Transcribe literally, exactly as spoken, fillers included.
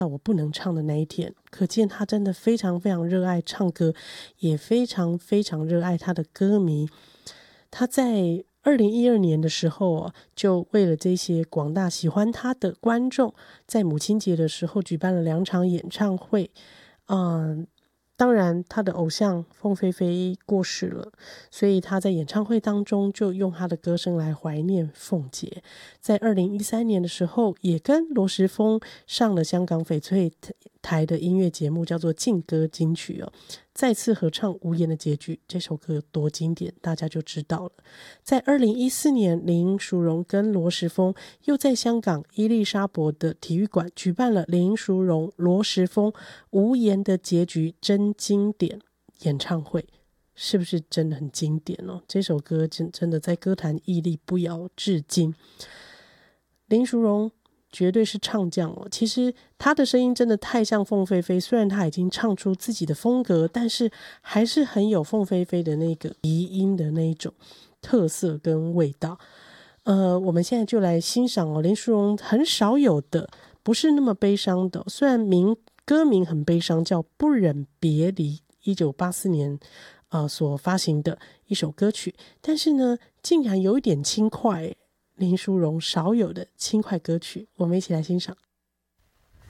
我不能唱的那一天，可见他真的非常非常热爱唱歌，也非常非常热爱他的歌迷。他在二零一二年的时候、啊、就为了这些广大喜欢他的观众，在母亲节的时候举办了两场演唱会。嗯，当然他的偶像凤飞飞过世了，所以他在演唱会当中就用他的歌声来怀念凤姐。在二零一三年的时候，也跟罗时丰上了香港翡翠台的音乐节目，叫做劲歌金曲哦，再次合唱《无言的结局》。这首歌有多经典，大家就知道了。在二零一四年，林淑荣跟罗时丰又在香港伊丽莎白的体育馆举办了林淑荣、罗时丰《无言的结局》真经典演唱会。是不是真的很经典哦？这首歌真真的在歌坛屹立不摇至今。林淑荣绝对是唱将哦，其实她的声音真的太像凤飞飞，虽然她已经唱出自己的风格，但是还是很有凤飞飞的那个鼻音的那一种特色跟味道。呃，我们现在就来欣赏哦，林淑荣很少有的，不是那么悲伤的，虽然名歌名很悲伤，叫《不忍别离》，一九八四年呃所发行的一首歌曲，但是呢，竟然有一点轻快，林淑荣少有的轻快歌曲，我们一起来欣赏。